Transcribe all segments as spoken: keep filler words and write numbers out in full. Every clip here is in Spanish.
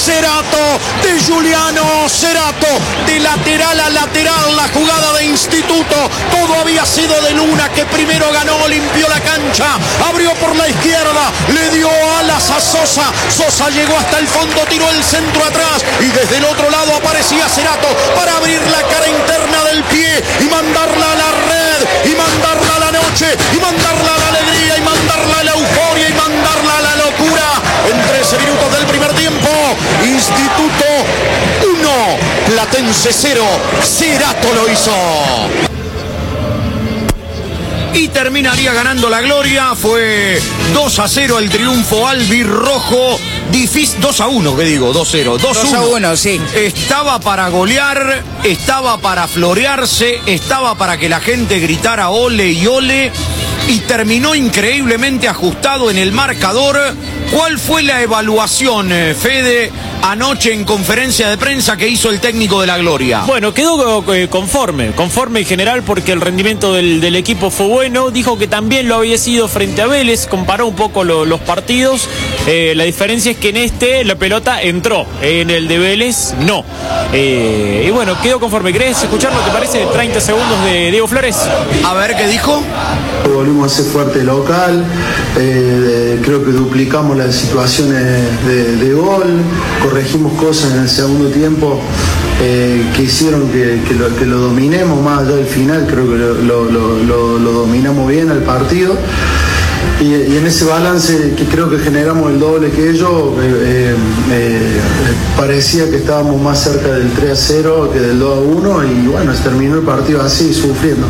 Cerato, de Giuliano Cerato, de lateral a lateral, la jugada de Instituto. Todo había sido de Luna, que primero ganó, limpió la cancha, abrió por la izquierda, le dio alas a Sosa. Sosa llegó hasta el fondo, tiró el centro atrás y desde el otro lado aparecía Cerato para abrir la cara interna del pie y mandarla a la red, y mandarla a la noche, y mandarla a la alegría, y mandarla a la euforia, y mandarla a la locura. En trece minutos del primer tiempo, Instituto uno, Platense cero, Cerato lo hizo. Y terminaría ganando la Gloria. Fue dos a cero el triunfo albirrojo. Difícil, dos a uno, que digo, dos cero, dos uno. dos a uno, sí. Estaba para golear, estaba para florearse, estaba para que la gente gritara ole y ole, y terminó increíblemente ajustado en el marcador. ¿Cuál fue la evaluación, Fede, anoche en conferencia de prensa que hizo el técnico de la Gloria? Bueno, quedó eh, conforme, conforme en general, porque el rendimiento del, del equipo fue bueno. Dijo que también lo había sido frente a Vélez, comparó un poco lo, los partidos. Eh, la diferencia es que en este la pelota entró, en el de Vélez no. Eh, y bueno, quedó conforme. ¿Querés escuchar lo que parece treinta segundos de Diego Flores? A ver, ¿qué dijo? Volvimos a ser fuerte local, eh, creo que duplicamos las situaciones de, de gol, corregimos cosas en el segundo tiempo eh, que hicieron que, que, lo, que lo dominemos más allá del final. Creo que lo, lo, lo, lo dominamos bien al partido. Y, y en ese balance que creo que generamos el doble que ellos, eh, eh, parecía que estábamos más cerca del tres a cero que del dos a uno, y bueno, se terminó el partido así, sufriendo.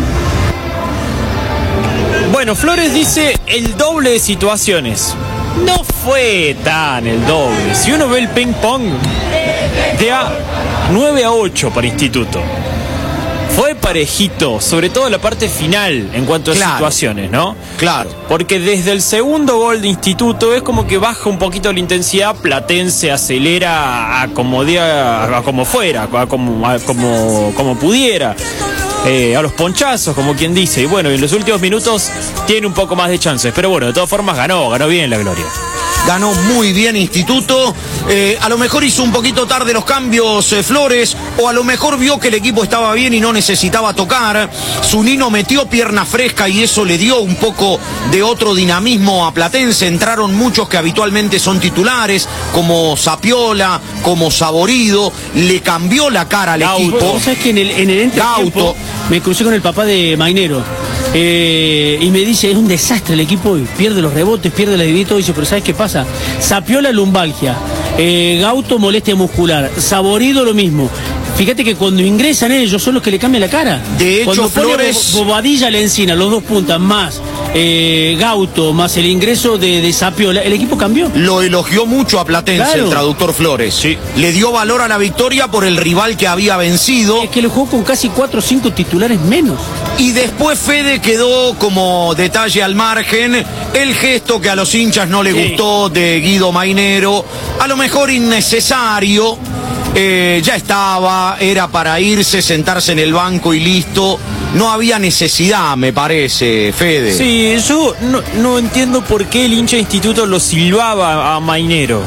Bueno, Flores dice el doble de situaciones. No fue tan el doble. Si uno ve el ping pong, queda nueve a ocho para Instituto. Fue parejito, sobre todo la parte final en cuanto a claro. situaciones, ¿no? Claro. Porque desde el segundo gol de Instituto es como que baja un poquito la intensidad, Platense acelera a como, diga, a como fuera, a como, a como, como pudiera. Eh, a los ponchazos, como quien dice. Y bueno, en los últimos minutos tiene un poco más de chances. Pero bueno, de todas formas ganó, ganó bien la Gloria. Ganó muy bien Instituto. Eh, a lo mejor hizo un poquito tarde los cambios eh, Flores, o a lo mejor vio que el equipo estaba bien y no necesitaba tocar. Zunino metió pierna fresca y eso le dio un poco de otro dinamismo a Platense. Entraron muchos que habitualmente son titulares, como Sapiola, como Saborido. Le cambió la cara al Gauto. equipo. ¿Vos sabés que en el, en el entretiempo me crucé con el papá de Mainero? Eh, y me dice, es un desastre el equipo hoy, pierde los rebotes, pierde la dividida. Dice, pero ¿sabes qué pasa? Sapiola, lumbalgia, eh, Gauto, molestia muscular, Saborido, lo mismo. Fíjate que cuando ingresan ellos son los que le cambian la cara. De hecho, cuando Flores... Bo Bobadilla le encina los dos puntas más eh, Gauto, más el ingreso de, de Sapiola, el equipo cambió. Lo elogió mucho a Platense, claro. El traductor Flores. Sí. Le dio valor a la victoria por el rival que había vencido. Es que lo jugó con casi cuatro o cinco titulares menos. Y después Fede quedó como detalle al margen el gesto que a los hinchas no le sí. gustó de Guido Mainero, a lo mejor innecesario. Eh, ya estaba, era para irse, sentarse en el banco y listo. No había necesidad, me parece, Fede. Sí, yo no, no entiendo por qué el hincha de Instituto lo silbaba a Mainero.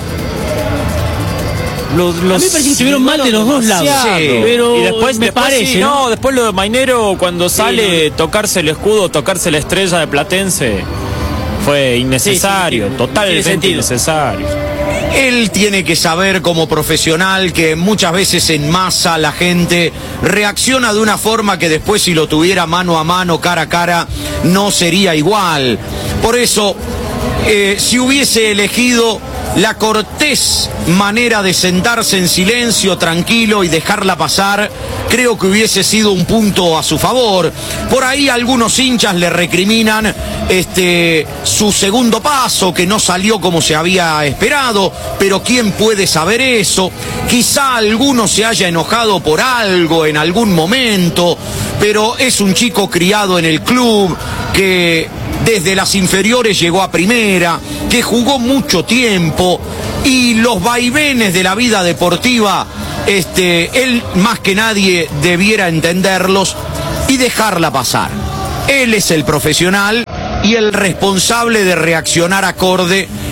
Los, los a mí me parece que estuvieron mal de los dos lados. Sí. Pero y después, me después parece, sí, ¿no? no, después lo de Mainero cuando sale sí, no. tocarse el escudo, tocarse la estrella de Platense, fue innecesario, sí, sí, sí. totalmente innecesario. Él tiene que saber como profesional que muchas veces en masa la gente reacciona de una forma que después si lo tuviera mano a mano, cara a cara, no sería igual. Por eso, eh, si hubiese elegido la cortés manera de sentarse en silencio, tranquilo y dejarla pasar, creo que hubiese sido un punto a su favor. Por ahí algunos hinchas le recriminan este, su segundo paso, que no salió como se había esperado, pero ¿quién puede saber eso? Quizá alguno se haya enojado por algo en algún momento, pero es un chico criado en el club, que desde las inferiores llegó a primera, que jugó mucho tiempo, y los vaivenes de la vida deportiva, este, él más que nadie debiera entenderlos y dejarla pasar. Él es el profesional y el responsable de reaccionar acorde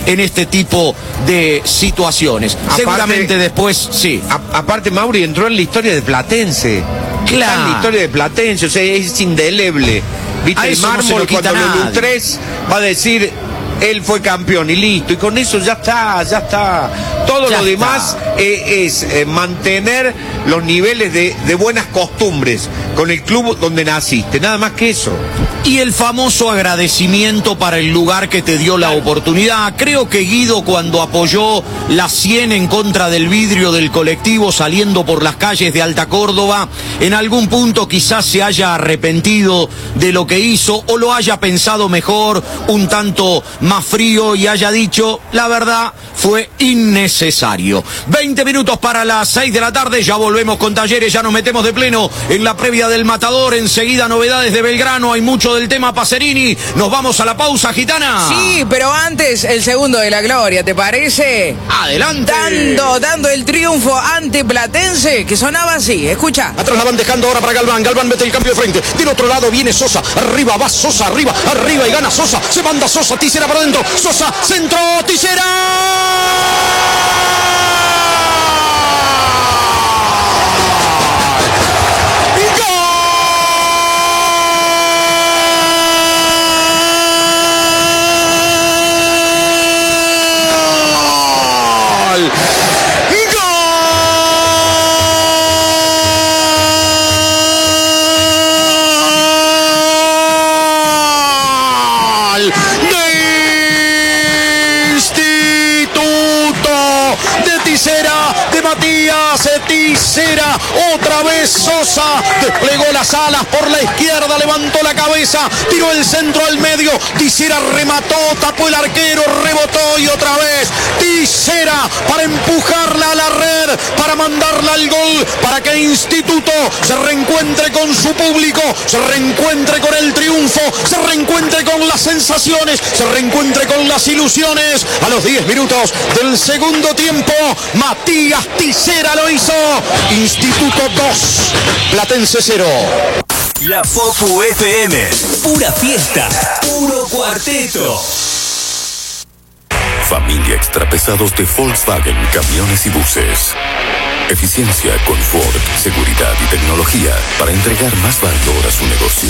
en este tipo de situaciones. Aparte, Seguramente después, sí. A, aparte, Mauri entró en la historia de Platense. Claro. Está en la historia de Platense, o sea, es indeleble. Viste, A el eso no se mármol lo quita cuando lo nadie. lutres va a decir, él fue campeón y listo. Y con eso ya está, ya está. Todo Ya lo demás está. eh, es eh, mantener los niveles de, de buenas costumbres con el club donde naciste. Nada más que eso. Y el famoso agradecimiento para el lugar que te dio la oportunidad. Creo que Guido, cuando apoyó la cien en contra del vidrio del colectivo saliendo por las calles de Alta Córdoba, en algún punto quizás se haya arrepentido de lo que hizo o lo haya pensado mejor, un tanto más frío, y haya dicho, la verdad, fue innecesario. veinte minutos para las seis de la tarde, ya volvemos con Talleres, ya nos metemos de pleno en la previa del Matador, enseguida novedades de Belgrano, hay mucho del tema Pacerini, nos vamos a la pausa, Gitana. Sí, pero antes el segundo de la gloria, ¿te parece? Adelante. Dando, dando el triunfo ante Platense, que sonaba así, escucha. Atrás la van dejando ahora para Galván. Galván mete el cambio de frente. Del otro lado viene Sosa. Arriba va Sosa. Arriba, arriba y gana Sosa. Se manda Sosa. Tisera para adentro. Sosa. Centro. Tisera. Tisera, otra vez Sosa, desplegó las alas por la izquierda, levantó la cabeza, tiró el centro al medio, Tisera remató, tapó el arquero, rebotó y otra vez Tisera para empujarla a la red, para mandarla al gol, para que Instituto se reencuentre con su público, se reencuentre con el triunfo, se reencuentre con las sensaciones, se reencuentre con las ilusiones. A los diez minutos del segundo tiempo, Matías Tisera lo hizo. Instituto dos, Platense cero. La Popu F M, pura fiesta, puro cuarteto. Familia Extrapesados de Volkswagen Camiones y Buses. Eficiencia, confort, seguridad y tecnología para entregar más valor a su negocio.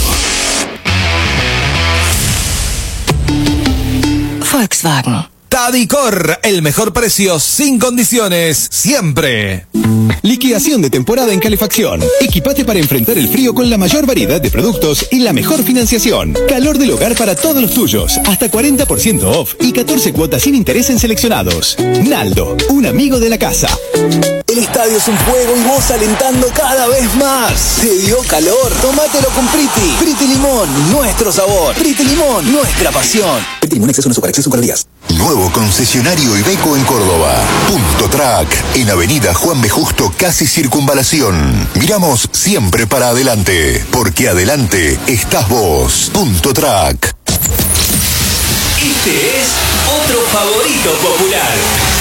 Volkswagen. Tadicor, el mejor precio sin condiciones, siempre. Liquidación de temporada en calefacción. Equipate para enfrentar el frío con la mayor variedad de productos y la mejor financiación. Calor del hogar para todos los tuyos. Hasta cuarenta por ciento off y catorce cuotas sin interés en seleccionados. Naldo, un amigo de la casa. El estadio es un juego y vos alentando cada vez más. ¿Te dio calor? Tómatelo con Priti. Priti Limón, nuestro sabor. Priti Limón, nuestra pasión. Priti Limón, exceso en azúcar, exceso en calorías. Nuevo concesionario Iveco en Córdoba. Punto Track, en Avenida Juan B. Justo, casi Circunvalación. Miramos siempre para adelante, porque adelante estás vos. Punto Track. Este es otro favorito popular.